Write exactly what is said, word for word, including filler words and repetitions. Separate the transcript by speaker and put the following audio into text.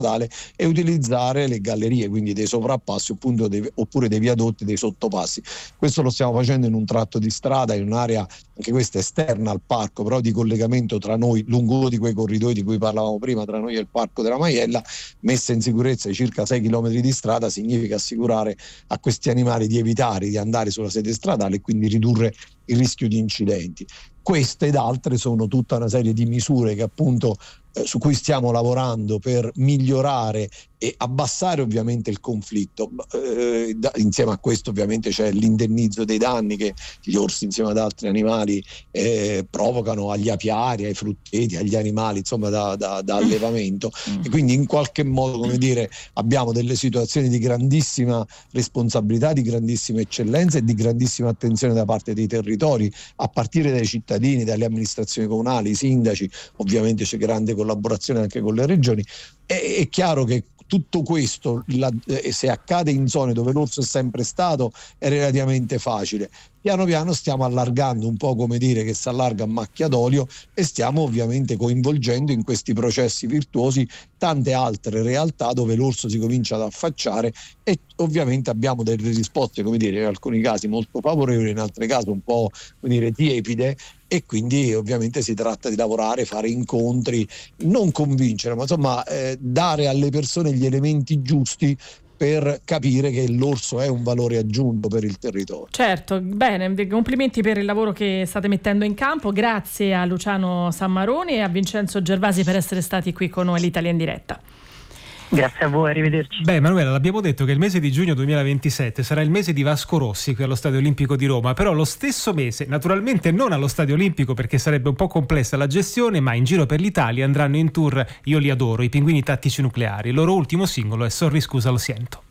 Speaker 1: e utilizzare le gallerie, quindi dei sovrappassi appunto dei, oppure dei viadotti, dei sottopassi. Questo lo stiamo facendo in un tratto di strada, in un'area anche questa esterna al parco, però di collegamento tra noi, lungo uno di quei corridoi di cui parlavamo prima, tra noi e il Parco della Maiella, messa in sicurezza di circa sei chilometri di strada, significa assicurare a questi animali di evitare di andare sulla sede stradale e quindi ridurre il rischio di incidenti. Queste ed altre sono tutta una serie di misure che appunto eh, su cui stiamo lavorando per migliorare e abbassare ovviamente il conflitto. Eh, da, insieme a questo ovviamente c'è l'indennizzo dei danni che gli orsi insieme ad altri animali eh, provocano agli apiari, ai frutteti, agli animali insomma da, da, da allevamento e quindi in qualche modo, come dire, abbiamo delle situazioni di grandissima responsabilità, di grandissima eccellenza e di grandissima attenzione da parte dei territori, a partire dai cittadini, dalle amministrazioni comunali, i sindaci, ovviamente c'è grande collaborazione anche con le regioni. È, è chiaro che tutto questo, la, eh, se accade in zone dove l'orso è sempre stato, è relativamente facile. Piano piano stiamo allargando, un po' come dire che si allarga a macchia d'olio, e stiamo ovviamente coinvolgendo in questi processi virtuosi tante altre realtà dove l'orso si comincia ad affacciare, e ovviamente abbiamo delle risposte, come dire, in alcuni casi molto favorevoli, in altri casi un po', come dire, tiepide, e quindi ovviamente si tratta di lavorare, fare incontri, non convincere, ma insomma eh, dare alle persone gli elementi giusti per capire che l'orso è un valore aggiunto per il territorio.
Speaker 2: Certo, bene, complimenti per il lavoro che state mettendo in campo, grazie a Luciano Sammaroni e a Vincenzo Gervasi per essere stati qui con noi all'Italia in diretta.
Speaker 3: Grazie a voi, arrivederci.
Speaker 4: Beh, Emanuela, l'abbiamo detto che il mese di giugno duemilaventisette sarà il mese di Vasco Rossi qui allo Stadio Olimpico di Roma, però lo stesso mese, naturalmente non allo Stadio Olimpico perché sarebbe un po' complessa la gestione, ma in giro per l'Italia andranno in tour Io li adoro, i Pinguini Tattici Nucleari. Il loro ultimo singolo è Sorry scusa lo siento.